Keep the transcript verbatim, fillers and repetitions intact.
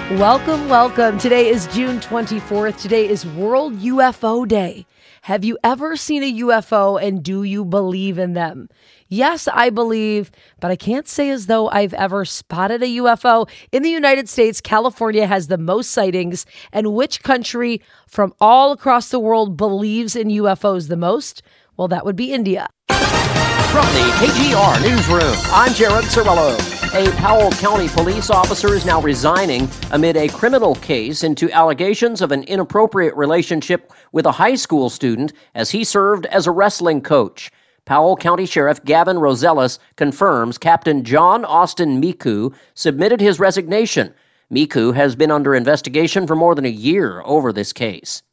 Welcome, welcome. Today is June twenty-fourth. Today is World U F O Day. Have you ever seen a U F O and do you believe in them? Yes, I believe, but I can't say as though I've ever spotted a U F O. In the United States, California has the most sightings. And which country from all across the world believes in U F Os the most? Well, that would be India. From the K G R Newsroom, I'm Jared Cirillo. A Powell County police officer is now resigning amid a criminal case into allegations of an inappropriate relationship with a high school student as he served as a wrestling coach. Powell County Sheriff Gavin Rosellis confirms Captain John Austin Miku submitted his resignation. Miku has been under investigation for more than a year over this case.